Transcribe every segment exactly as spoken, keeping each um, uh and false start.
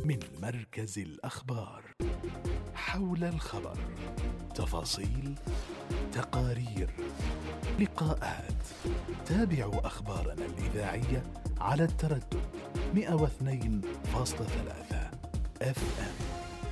من مركز الأخبار. حول الخبر، تفاصيل، تقارير، لقاءات. تابعوا أخبارنا الإذاعية على التردد مئة واثنين فاصلة ثلاثة اف ام.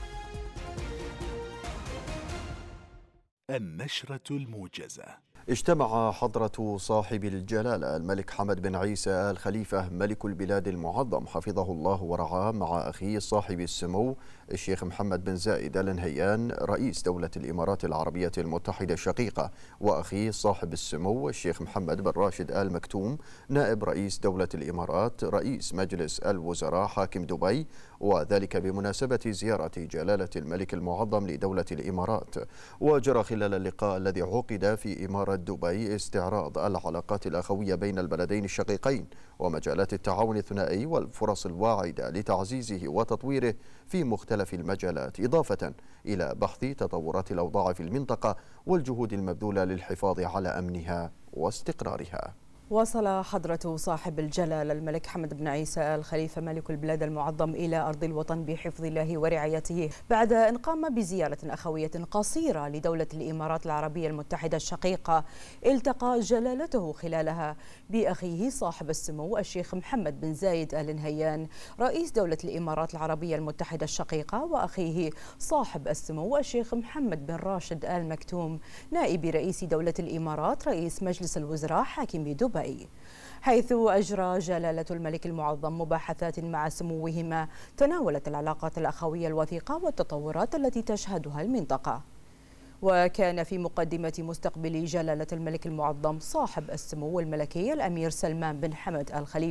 النشرة الموجزة. اجتمع حضرة صاحب الجلالة الملك حمد بن عيسى آل خليفة ملك البلاد المعظم حفظه الله ورعاه مع أخيه صاحب السمو الشيخ محمد بن زايد آل نهيان رئيس دولة الإمارات العربية المتحدة الشقيقة، وأخيه صاحب السمو الشيخ محمد بن راشد آل مكتوم نائب رئيس دولة الإمارات رئيس مجلس الوزراء حاكم دبي، وذلك بمناسبة زيارة جلالة الملك المعظم لدولة الإمارات. وجرى خلال اللقاء الذي عقد في إمارة دبي استعراض العلاقات الأخوية بين البلدين الشقيقين ومجالات التعاون الثنائي والفرص الواعدة لتعزيزه وتطويره في مختلف المجالات، إضافة إلى بحث تطورات الأوضاع في المنطقة والجهود المبذولة للحفاظ على أمنها واستقرارها. وصل حضرة صاحب الجلالة الملك حمد بن عيسى آل خليفة ملك البلاد المعظم إلى أرض الوطن بحفظ الله ورعايته بعد أن قام بزيارة أخوية قصيرة لدولة الإمارات العربية المتحدة الشقيقة. التقى جلالته خلالها بأخيه صاحب السمو الشيخ محمد بن زايد آل نهيان رئيس دولة الإمارات العربية المتحدة الشقيقة، وأخيه صاحب السمو الشيخ محمد بن راشد آل مكتوم نائب رئيس دولة الإمارات رئيس مجلس الوزراء حاكم دبي، حيث أجرى جلالة الملك المعظم مباحثات مع سموهما تناولت العلاقات الأخوية الوثيقة والتطورات التي تشهدها المنطقة. وكان في مقدمة مستقبل جلالة الملك المعظم صاحب السمو الملكي الأمير سلمان بن حمد آل خليفة